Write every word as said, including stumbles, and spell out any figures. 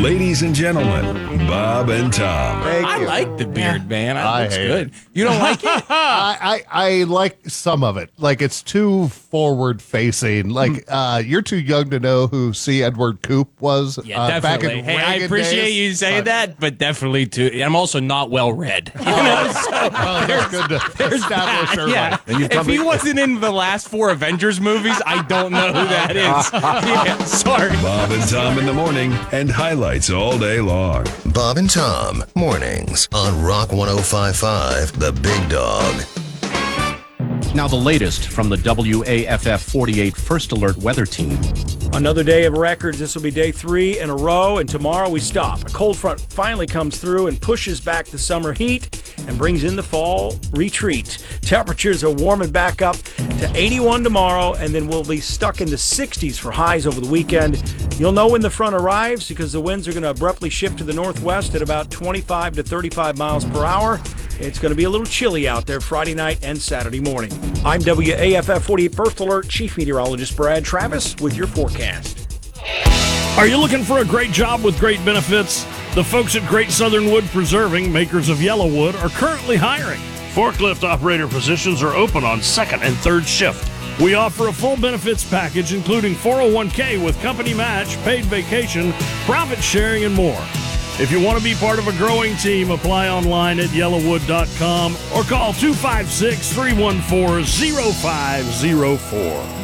Ladies and gentlemen, Bob and Tom. Thank I you. like the beard, man. That I looks hate good. it. You don't like it? I, I I like some of it. Like it's too forward facing. Like uh, you're too young to know who C. Edward Coop was. Yeah, uh, back definitely. in Hey, I Reagan appreciate days. you saying But- that, but definitely too. I'm also not well read. You know, so Well, that's good to establish that. early. Yeah. And you've If probably- he wasn't in the last four Avengers movies, I don't know who that is. Yeah, sorry. Bob and Tom in the morning and highlights all day long. Bob and Tom, mornings on Rock one oh five point five, The Big Dog. Now the latest from the W A F F forty-eight First Alert Weather Team. Another day of records. This will be day three in a row, and tomorrow we stop. A cold front finally comes through and pushes back the summer heat and brings in the fall retreat. Temperatures are warming back up to eighty-one tomorrow, and then we'll be stuck in the sixties for highs over the weekend. You'll know when the front arrives because the winds are going to abruptly shift to the northwest at about twenty-five to thirty-five miles per hour. It's going to be a little chilly out there Friday night and Saturday morning. I'm W A F F forty-eight First Alert Chief Meteorologist Brad Travis with your forecast. Are you looking for a great job with great benefits? The folks at Great Southern Wood Preserving, makers of Yellow Wood, are currently hiring. Forklift operator positions are open on second and third shift. We offer a full benefits package including four oh one k with company match, paid vacation, profit sharing, and more. If you want to be part of a growing team, apply online at yellowwood dot com or call two five six, three one four, oh five oh four.